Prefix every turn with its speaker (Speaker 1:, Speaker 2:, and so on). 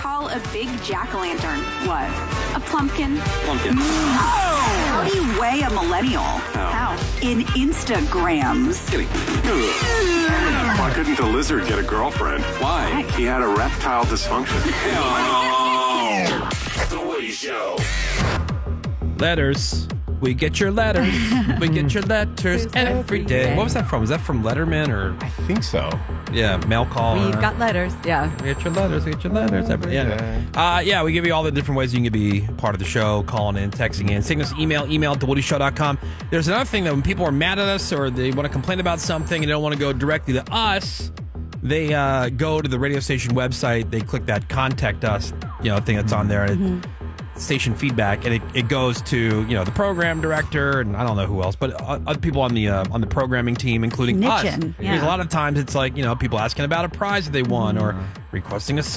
Speaker 1: call a big jack-o'-lantern? What? A plumpkin?
Speaker 2: Pumpkin.
Speaker 1: How do you weigh a millennial? How? In Instagrams.
Speaker 2: Kidding.
Speaker 3: Why couldn't a lizard get a girlfriend?
Speaker 2: Why?
Speaker 3: He had erectile dysfunction.
Speaker 4: The Woody Show.
Speaker 5: Letters. We get your letters. We get your letters every day. What was that from? Was that from Letterman or?
Speaker 3: I think so.
Speaker 5: Yeah, mail call.
Speaker 6: We've got letters. Yeah.
Speaker 5: We get your letters. We get your letters every day. Yeah, we give you all the different ways you can be part of the show, calling in, texting in, sending us email at thewoodyshow.com. There's another thing that when people are mad at us or they want to complain about something and they don't want to go directly to us, they go to the radio station website, they click that contact us, thing that's on there, and station feedback, and it goes to the program director and I don't know who else, but other people on the programming team, including us.
Speaker 6: Snitching, yeah.
Speaker 5: Because a lot of times it's like people asking about a prize that they won or requesting a